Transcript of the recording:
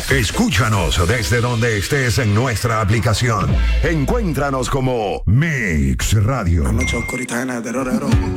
Escúchanos desde donde estés en nuestra aplicación. Encuéntranos como Mix Radio. La noche oscurita llena de terror.